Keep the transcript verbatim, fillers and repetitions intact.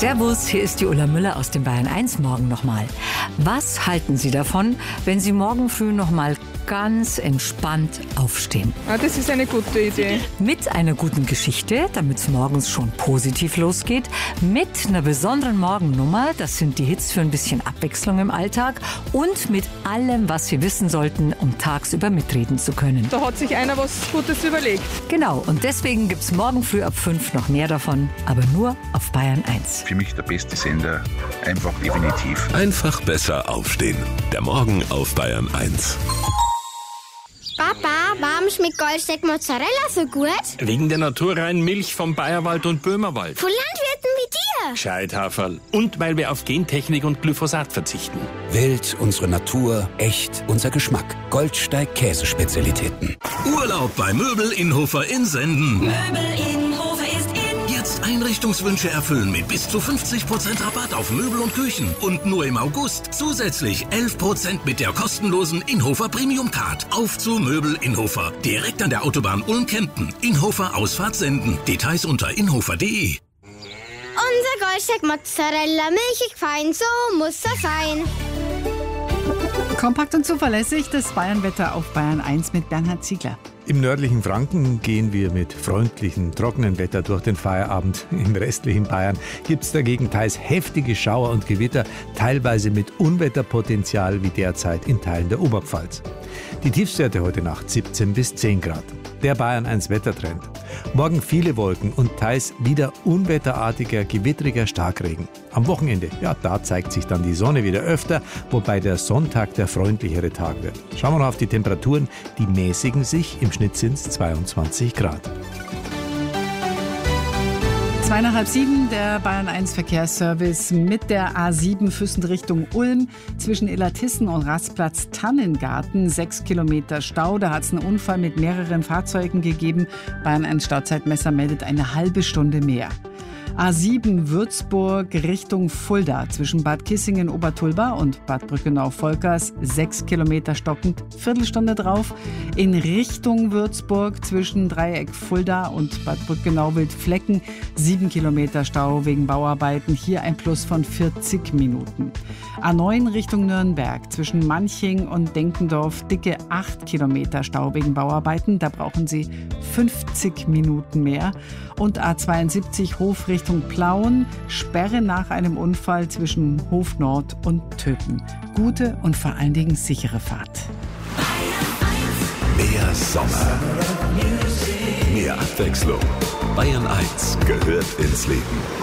Servus, hier ist die Ulla Müller aus dem Bayern eins Morgen nochmal. Was halten Sie davon, wenn Sie morgen früh nochmal ganz entspannt aufstehen? Ah, das ist eine gute Idee. Mit einer guten Geschichte, damit es morgens schon positiv losgeht. Mit einer besonderen Morgennummer, das sind die Hits für ein bisschen Abwechslung im Alltag. Und mit allem, was Sie wissen sollten, um tagsüber mitreden zu können. Da hat sich einer was Gutes überlegt. Genau, und deswegen gibt es morgen früh ab fünf noch mehr davon, aber nur auf Bayern eins. Für mich der beste Sender, einfach definitiv. Einfach besser aufstehen. Der Morgen auf Bayern eins. Papa, warum schmeckt Goldsteak Mozzarella so gut? Wegen der naturreinen Milch vom Bayerwald und Böhmerwald. Von Landwirten wie dir. Gescheithaferl. Und weil wir auf Gentechnik und Glyphosat verzichten. Wild, unsere Natur, echt, unser Geschmack. Goldsteig Käsespezialitäten. Urlaub bei Möbel Inhofer in Senden. Möbel Inhofer ist in. Jetzt Einrichtungswünsche erfüllen mit bis zu fünfzig Prozent Rabatt auf Möbel und Küchen. Und nur im August zusätzlich elf Prozent mit der kostenlosen Inhofer Premium Card. Auf zu Möbel Inhofer. Direkt an der Autobahn Ulm-Kempten. Inhofer Ausfahrt Senden. Details unter inhofer punkt de. Unser Goldsteak Mozzarella, milchig fein, so muss das sein. Kompakt und zuverlässig, das Bayernwetter auf Bayern eins mit Bernhard Ziegler. Im nördlichen Franken gehen wir mit freundlichem, trockenen Wetter durch den Feierabend. Im restlichen Bayern gibt es dagegen teils heftige Schauer und Gewitter, teilweise mit Unwetterpotenzial wie derzeit in Teilen der Oberpfalz. Die Tiefstwerte heute Nacht siebzehn bis zehn Grad. Der Bayern eins Wettertrend. Morgen viele Wolken und teils wieder unwetterartiger, gewittriger Starkregen. Am Wochenende, ja, da zeigt sich dann die Sonne wieder öfter, wobei der Sonntag der freundlichere Tag wird. Schauen wir noch auf die Temperaturen, die mäßigen sich, im Schnitt sind es zweiundzwanzig Grad. Zwei nach halb sieben, der Bayern eins Verkehrsservice mit der A sieben Füssen Richtung Ulm zwischen Illertissen und Rastplatz Tannengarten. Sechs Kilometer Stau, da hat es einen Unfall mit mehreren Fahrzeugen gegeben. Bayern eins Stauzeitmesser meldet eine halbe Stunde mehr. A sieben Würzburg Richtung Fulda zwischen Bad Kissingen Obertulba und Bad Brückenau-Volkers. Sechs Kilometer stockend, Viertelstunde drauf. In Richtung Würzburg zwischen Dreieck Fulda und Bad Brückenau-Wildflecken. Sieben Kilometer Stau wegen Bauarbeiten. Hier ein Plus von vierzig Minuten. A neun Richtung Nürnberg zwischen Manching und Denkendorf. Dicke acht Kilometer Stau wegen Bauarbeiten. Da brauchen Sie fünfzig Minuten mehr. Und A zweiundsiebzig Hof Richtung Plauen, Sperre nach einem Unfall zwischen Hof Nord und Töpen. Gute und vor allen Dingen sichere Fahrt. Mehr Sommer. Mehr Abwechslung. Bayern eins gehört ins Leben.